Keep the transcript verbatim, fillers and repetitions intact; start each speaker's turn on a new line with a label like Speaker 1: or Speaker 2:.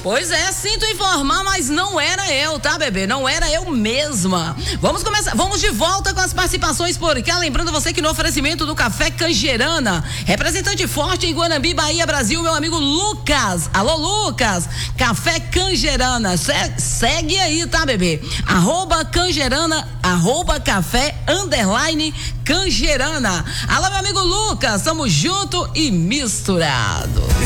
Speaker 1: Pois é, sinto informar, mas não era eu, tá, bebê? Não era eu mesma. Vamos começar, vamos de volta com as participações por cá. Lembrando você que no oferecimento do Café Canjerana, representante forte em Guanambi, Bahia, Brasil, meu amigo Lucas. Alô, Lucas. Café Canjerana. Se, segue aí, tá, bebê? Arroba Canjerana, arroba café, underline Canjerana. Alô, meu amigo Lucas. Tamo junto e misturado.